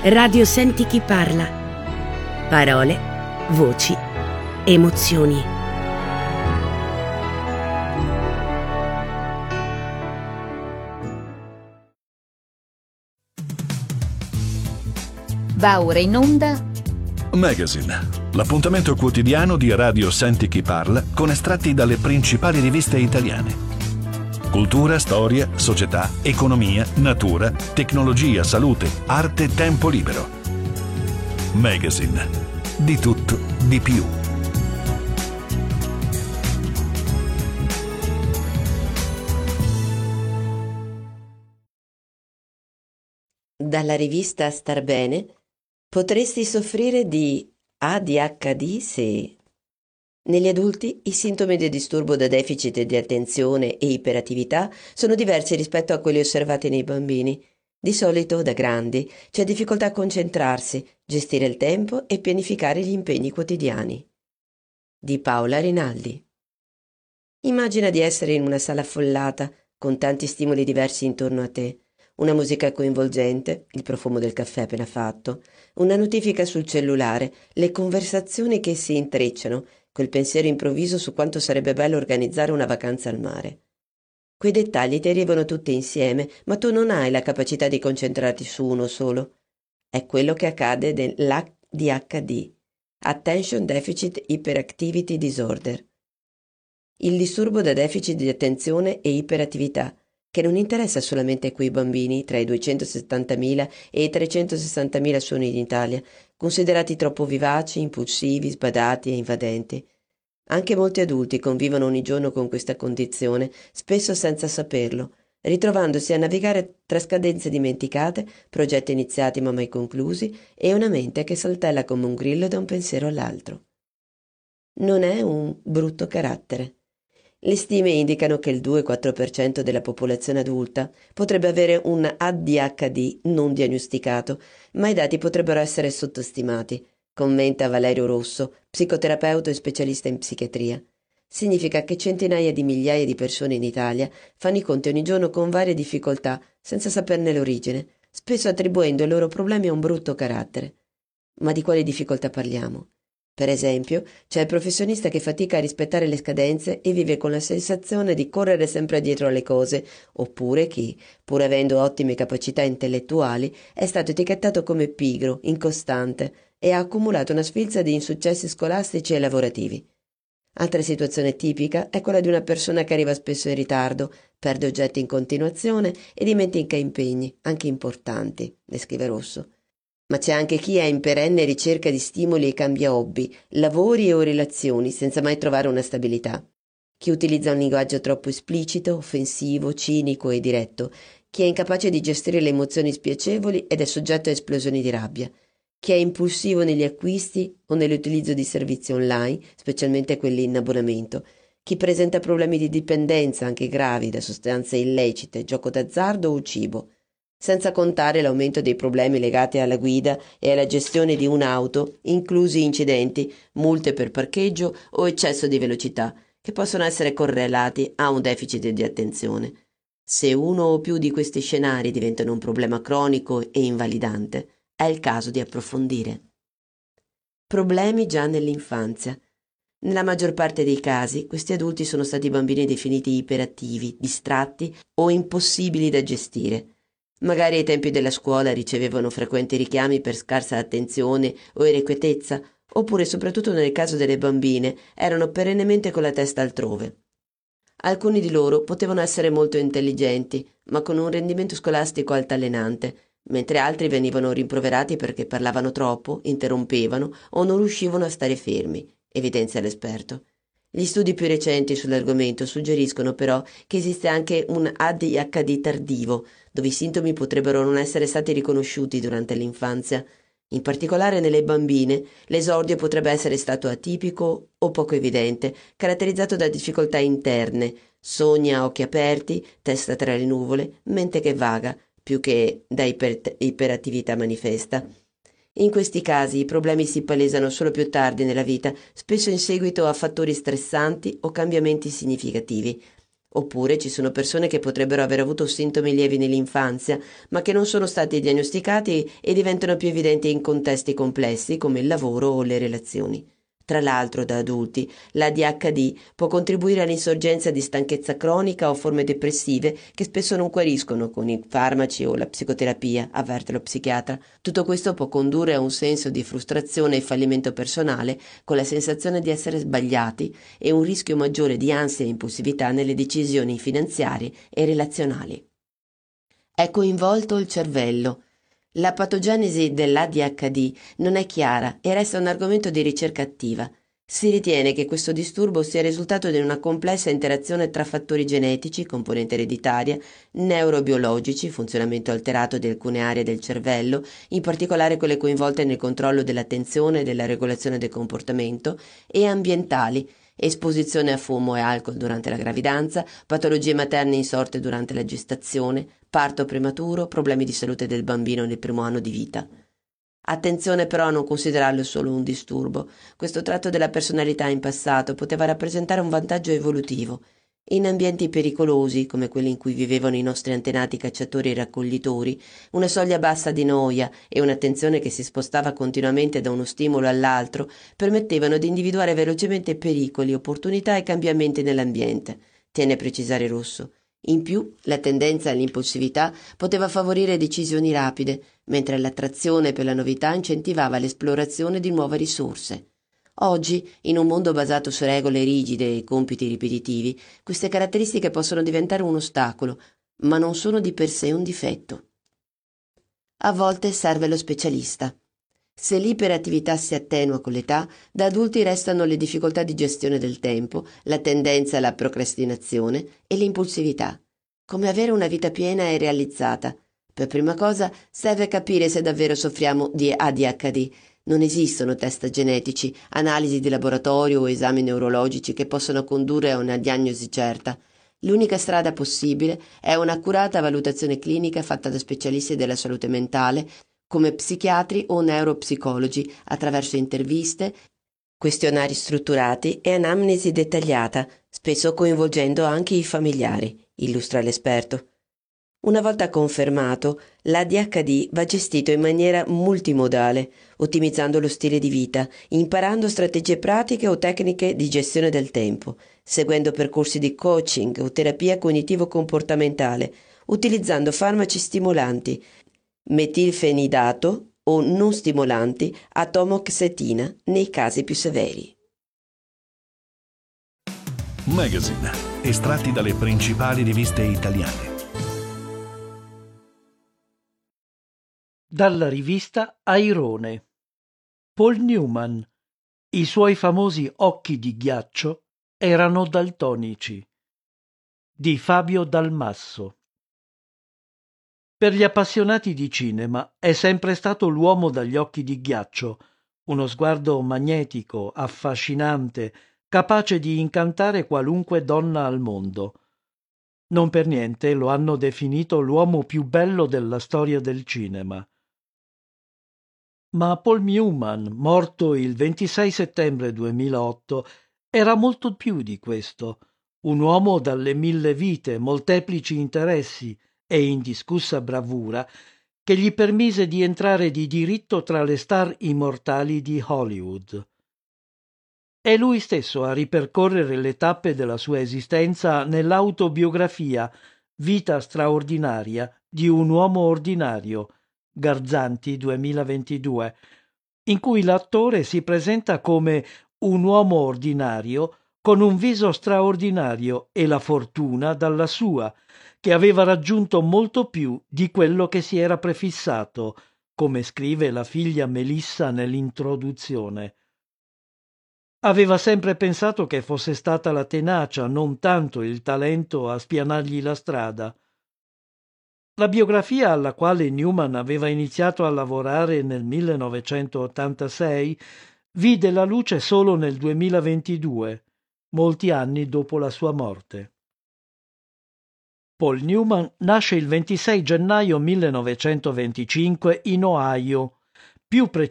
Radio Senti chi parla. Parole, voci, emozioni. Va ora in onda Magazine, l'appuntamento quotidiano di Radio Senti chi parla con estratti dalle principali riviste italiane. Cultura, storia, società, economia, natura, tecnologia, salute, arte, tempo libero. Magazine, di tutto, di più. Dalla rivista Star Bene: potresti soffrire di ADHD se... Negli adulti i sintomi di disturbo da deficit di attenzione e iperattività sono diversi rispetto a quelli osservati nei bambini. Di solito, da grandi, c'è difficoltà a concentrarsi, gestire il tempo e pianificare gli impegni quotidiani. Di Paola Rinaldi. Immagina di essere in una sala affollata, con tanti stimoli diversi intorno a te. Una musica coinvolgente, il profumo del caffè appena fatto, una notifica sul cellulare, le conversazioni che si intrecciano, quel pensiero improvviso su quanto sarebbe bello organizzare una vacanza al mare. Quei dettagli ti arrivano tutti insieme, ma tu non hai la capacità di concentrarti su uno solo. È quello che accade nell'ADHD, Attention Deficit Hyperactivity Disorder. Il disturbo da deficit di attenzione e iperattività, che non interessa solamente quei bambini, tra i 270.000 e i 360.000 sono in Italia, considerati troppo vivaci, impulsivi, sbadati e invadenti. Anche molti adulti convivono ogni giorno con questa condizione, spesso senza saperlo, ritrovandosi a navigare tra scadenze dimenticate, progetti iniziati ma mai conclusi e una mente che saltella come un grillo da un pensiero all'altro. Non è un brutto carattere. Le stime indicano che il 2-4% della popolazione adulta potrebbe avere un ADHD non diagnosticato, ma i dati potrebbero essere sottostimati, commenta Valerio Rosso, psicoterapeuta e specialista in psichiatria. Significa che centinaia di migliaia di persone in Italia fanno i conti ogni giorno con varie difficoltà, senza saperne l'origine, spesso attribuendo i loro problemi a un brutto carattere. Ma di quali difficoltà parliamo? Per esempio, c'è il professionista che fatica a rispettare le scadenze e vive con la sensazione di correre sempre dietro alle cose, oppure chi, pur avendo ottime capacità intellettuali, è stato etichettato come pigro, incostante e ha accumulato una sfilza di insuccessi scolastici e lavorativi. Altra situazione tipica è quella di una persona che arriva spesso in ritardo, perde oggetti in continuazione e dimentica impegni, anche importanti, descrive Rosso. Ma c'è anche chi è in perenne ricerca di stimoli e cambia hobby, lavori o relazioni senza mai trovare una stabilità. Chi utilizza un linguaggio troppo esplicito, offensivo, cinico e diretto. Chi è incapace di gestire le emozioni spiacevoli ed è soggetto a esplosioni di rabbia. Chi è impulsivo negli acquisti o nell'utilizzo di servizi online, specialmente quelli in abbonamento. Chi presenta problemi di dipendenza, anche gravi, da sostanze illecite, gioco d'azzardo o cibo. Senza contare l'aumento dei problemi legati alla guida e alla gestione di un'auto, inclusi incidenti, multe per parcheggio o eccesso di velocità, che possono essere correlati a un deficit di attenzione. Se uno o più di questi scenari diventano un problema cronico e invalidante, è il caso di approfondire. Problemi già nell'infanzia. Nella maggior parte dei casi, questi adulti sono stati bambini definiti iperattivi, distratti o impossibili da gestire. Magari ai tempi della scuola ricevevano frequenti richiami per scarsa attenzione o irrequietezza, oppure, soprattutto nel caso delle bambine, erano perennemente con la testa altrove. Alcuni di loro potevano essere molto intelligenti, ma con un rendimento scolastico altalenante, mentre altri venivano rimproverati perché parlavano troppo, interrompevano o non riuscivano a stare fermi, evidenzia l'esperto. Gli studi più recenti sull'argomento suggeriscono però che esiste anche un ADHD tardivo, dove i sintomi potrebbero non essere stati riconosciuti durante l'infanzia. In particolare nelle bambine, l'esordio potrebbe essere stato atipico o poco evidente, caratterizzato da difficoltà interne, sogni a occhi aperti, testa tra le nuvole, mente che vaga, più che da iperattività manifesta. In questi casi i problemi si palesano solo più tardi nella vita, spesso in seguito a fattori stressanti o cambiamenti significativi. Oppure ci sono persone che potrebbero aver avuto sintomi lievi nell'infanzia, ma che non sono stati diagnosticati e diventano più evidenti in contesti complessi come il lavoro o le relazioni. Tra l'altro, da adulti, l'ADHD può contribuire all'insorgenza di stanchezza cronica o forme depressive che spesso non guariscono con i farmaci o la psicoterapia, avverte lo psichiatra. Tutto questo può condurre a un senso di frustrazione e fallimento personale, con la sensazione di essere sbagliati e un rischio maggiore di ansia e impulsività nelle decisioni finanziarie e relazionali. È coinvolto il cervello. La patogenesi dell'ADHD non è chiara e resta un argomento di ricerca attiva. Si ritiene che questo disturbo sia il risultato di una complessa interazione tra fattori genetici, componente ereditaria, neurobiologici, funzionamento alterato di alcune aree del cervello, in particolare quelle coinvolte nel controllo dell'attenzione e della regolazione del comportamento, e ambientali, esposizione a fumo e alcol durante la gravidanza, patologie materne insorte durante la gestazione, parto prematuro, problemi di salute del bambino nel primo anno di vita. Attenzione però a non considerarlo solo un disturbo. Questo tratto della personalità in passato poteva rappresentare un vantaggio evolutivo. In ambienti pericolosi, come quelli in cui vivevano i nostri antenati cacciatori e raccoglitori, una soglia bassa di noia e un'attenzione che si spostava continuamente da uno stimolo all'altro permettevano di individuare velocemente pericoli, opportunità e cambiamenti nell'ambiente, tiene a precisare Rosso. In più, la tendenza all'impulsività poteva favorire decisioni rapide, mentre l'attrazione per la novità incentivava l'esplorazione di nuove risorse. Oggi, in un mondo basato su regole rigide e compiti ripetitivi, queste caratteristiche possono diventare un ostacolo, ma non sono di per sé un difetto. A volte serve lo specialista. Se l'iperattività si attenua con l'età, da adulti restano le difficoltà di gestione del tempo, la tendenza alla procrastinazione e l'impulsività. Come avere una vita piena e realizzata. Per prima cosa serve capire se davvero soffriamo di ADHD. Non esistono test genetici, analisi di laboratorio o esami neurologici che possano condurre a una diagnosi certa. L'unica strada possibile è un'accurata valutazione clinica fatta da specialisti della salute mentale, come psichiatri o neuropsicologi, attraverso interviste, questionari strutturati e anamnesi dettagliata, spesso coinvolgendo anche i familiari, illustra l'esperto. Una volta confermato, l'ADHD va gestito in maniera multimodale, ottimizzando lo stile di vita, imparando strategie pratiche o tecniche di gestione del tempo, seguendo percorsi di coaching o terapia cognitivo-comportamentale, utilizzando farmaci stimolanti, metilfenidato o non stimolanti, atomoxetina nei casi più severi. Magazine, estratti dalle principali riviste italiane. Dalla rivista Airone. Paul Newman. I suoi famosi occhi di ghiaccio erano daltonici. Di Fabio Dalmasso. Per gli appassionati di cinema è sempre stato l'uomo dagli occhi di ghiaccio, uno sguardo magnetico, affascinante, capace di incantare qualunque donna al mondo. Non per niente lo hanno definito l'uomo più bello della storia del cinema. Ma Paul Newman, morto il 26 settembre 2008, era molto più di questo, un uomo dalle 1000 vite, molteplici interessi e indiscussa bravura che gli permise di entrare di diritto tra le star immortali di Hollywood. È lui stesso a ripercorrere le tappe della sua esistenza nell'autobiografia Vita straordinaria di un uomo ordinario, Garzanti 2022, in cui l'attore si presenta come un uomo ordinario con un viso straordinario e la fortuna dalla sua, che aveva raggiunto molto più di quello che si era prefissato, come scrive la figlia Melissa nell'introduzione. Aveva sempre pensato che fosse stata la tenacia, non tanto il talento, a spianargli la strada. La biografia alla quale Newman aveva iniziato a lavorare nel 1986 vide la luce solo nel 2022, molti anni dopo la sua morte. Paul Newman nasce il 26 gennaio 1925 in Ohio, più